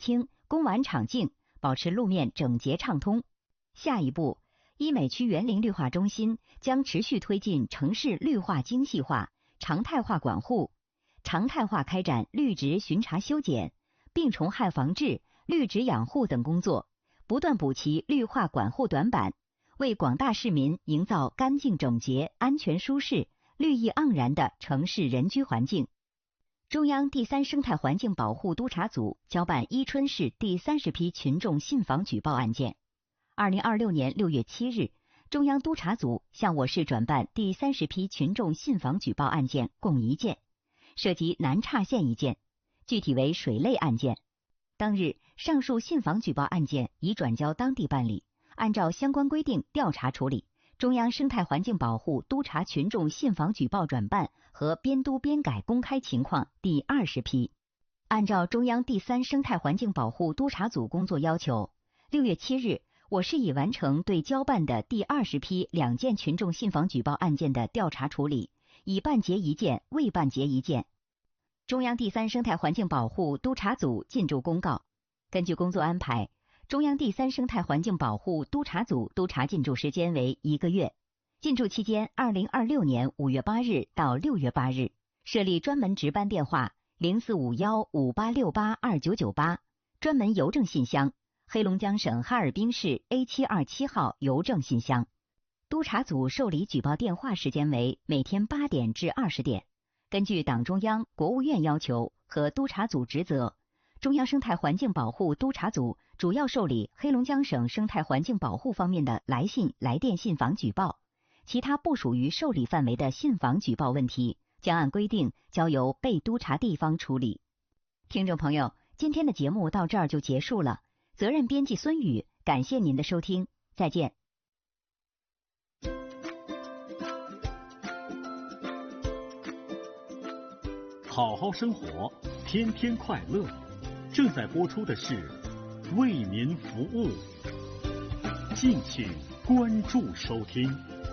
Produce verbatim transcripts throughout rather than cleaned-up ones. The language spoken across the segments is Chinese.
清，公完场净，保持路面整洁畅通。下一步，医美区园林绿化中心将持续推进城市绿化精细化、常态化管护，常态化开展绿植巡查修剪、病虫害防治、绿植养护等工作，不断补齐绿化管护短板，为广大市民营造干净整洁、安全舒适、绿意盎然的城市人居环境。中央第三生态环境保护督察组交办伊春市第三十批群众信访举报案件。二零二六年六月七日，中央督察组向我市转办第三十批群众信访举报案件共一件，涉及南岔县一件，具体为水类案件。当日，上述信访举报案件已转交当地办理，按照相关规定调查处理。中央生态环境保护督察群众信访举报转办和编督编改公开情况第二十批。按照中央第三生态环境保护督察组工作要求，六月七日，我市已完成对交办的第二十批两件群众信访举报案件的调查处理，已办结一件，未办结一件。中央第三生态环境保护督察组进驻公告，根据工作安排，中央第三生态环境保护督察组督查进驻时间为一个月，进驻期间二零二六年五月八日到六月八日，设立专门值班电话零四五幺五八六八二九九八，专门邮政信箱黑龙江省哈尔滨市 A 七二七号邮政信箱。督察组受理举报电话时间为每天八点至二十点。根据党中央、国务院要求和督察组职责，中央生态环境保护督察组主要受理黑龙江省生态环境保护方面的来信、来电信访举报，其他不属于受理范围的信访举报问题，将按规定交由被督察地方处理。听众朋友，今天的节目到这儿就结束了。责任编辑孙宇，感谢您的收听，再见。 好好生活，天天快乐。正在播出的是为民服务，敬请关注收听。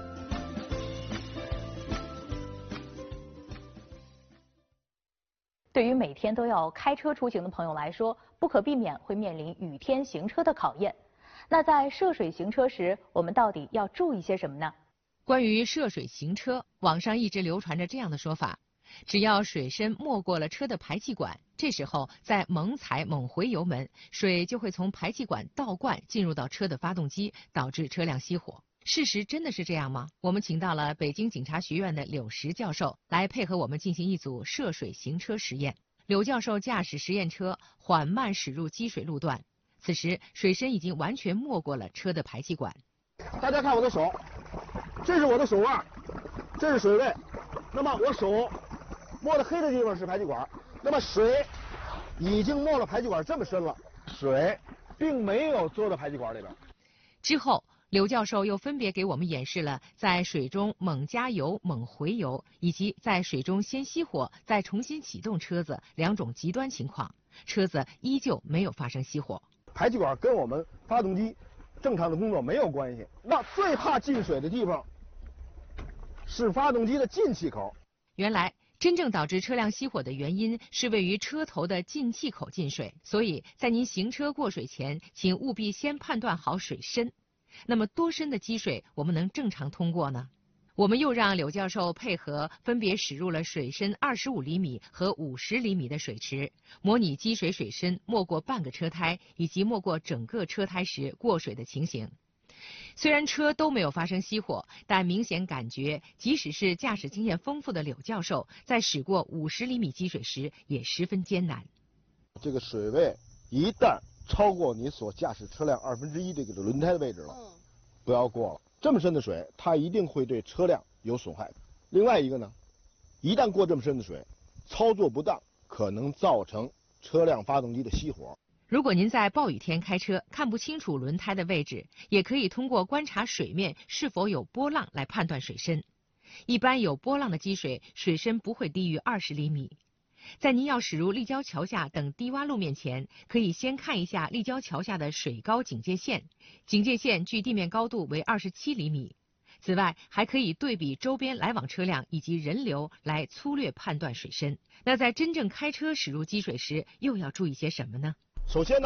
对于每天都要开车出行的朋友来说，不可避免会面临雨天行车的考验。那在涉水行车时，我们到底要注意些什么呢？ 关于涉水行车，网上一直流传着这样的说法：只要水深没过了车的排气管，这时候再猛踩猛回油门，水就会从排气管倒灌进入到车的发动机，导致车辆熄火。事实真的是这样吗？我们请到了北京警察学院的柳石教授来配合我们进行一组涉水行车实验。柳教授驾驶实验车缓慢驶入积水路段，此时水深已经完全没过了车的排气管。 大家看我的手，这是我的手腕，这是水位。那么我手摸的黑的地方是排气管，那么水已经没了排气管这么深了，水并没有坐到排气管里边。 之后柳教授又分别给我们演示了在水中猛加油、猛回油，以及在水中先熄火再重新启动车子两种极端情况，车子依旧没有发生熄火。 排气管跟我们发动机正常的工作没有关系。那最怕进水的地方是发动机的进气口。 原来真正导致车辆熄火的原因是位于车头的进气口进水，所以在您行车过水前，请务必先判断好水深。那么多深的积水我们能正常通过呢？我们又让柳教授配合分别驶入了水深二十五厘米和五十厘米的水池，模拟积水水深没过半个车胎以及没过整个车胎时过水的情形。虽然车都没有发生熄火，但明显感觉即使是驾驶经验丰富的柳教授，在驶过五十厘米积水时也十分艰难。 这个水位一旦超过你所驾驶车辆二分之一这个轮胎的位置了，不要过了。这么深的水，它一定会对车辆有损害。另外一个呢，一旦过这么深的水，操作不当，可能造成车辆发动机的熄火。 如果您在暴雨天开车看不清楚轮胎的位置，也可以通过观察水面是否有波浪来判断水深。一般有波浪的积水，水深不会低于二十厘米。在您要驶入立交桥下等低洼路面前，可以先看一下立交桥下的水高警戒线，警戒线距地面高度为二十七厘米。此外，还可以对比周边来往车辆以及人流来粗略判断水深。那在真正开车驶入积水时，又要注意些什么呢？ 首先呢